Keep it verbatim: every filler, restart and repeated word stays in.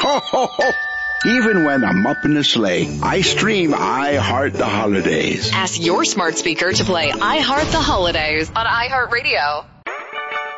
Ho, ho, ho. Even when I'm up in the sleigh, I stream I Heart the Holidays. Ask your smart speaker to play I Heart the Holidays on iHeartRadio.